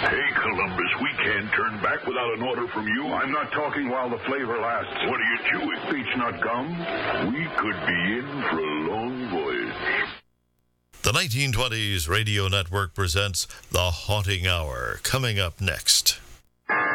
Hey, Columbus, we can't turn back without an order from you. I'm not talking while the flavor lasts. What are you chewing? Beech-nut gum. We could be in for a long voyage. The 1920s Radio Network presents The Haunting Hour, coming up next.